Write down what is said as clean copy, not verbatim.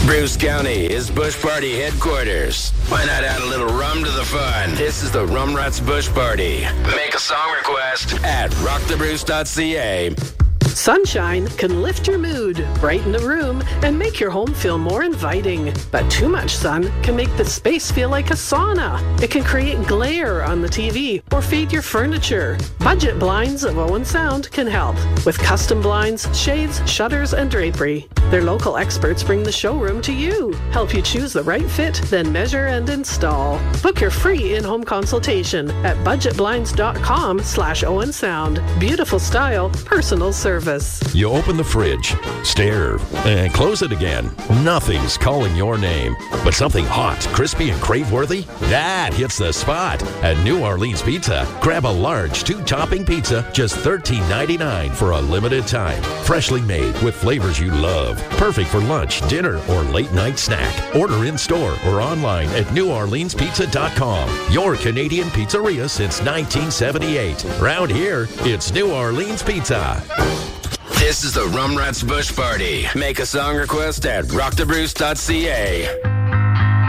Bruce County is Bush Party headquarters. Why not add a little rum to the fun? This is the Rum Rats Bush Party. Make a song request at rockthebruce.ca. Sunshine can lift your mood, brighten a room, and make your home feel more inviting. But too much sun can make the space feel like a sauna. It can create glare on the TV or fade your furniture. Budget Blinds of Owen Sound can help with custom blinds, shades, shutters, and drapery. Their local experts bring the showroom to you, help you choose the right fit, then measure and install. Book your free in-home consultation at budgetblinds.com/Owen Sound. Beautiful style, personal service. You open the fridge, stare, and close it again. Nothing's calling your name, but something hot, crispy, and crave-worthy? That hits the spot at New Orleans Pizza. Grab a large 2-topping pizza, just $13.99 for a limited time. Freshly made with flavors you love. Perfect for lunch, dinner, or late-night snack. Order in-store or online at NewOrleansPizza.com. Your Canadian pizzeria since 1978. Round here, it's New Orleans Pizza. This is the Rum Rats Bush Party. Make a song request at rockthebruce.ca.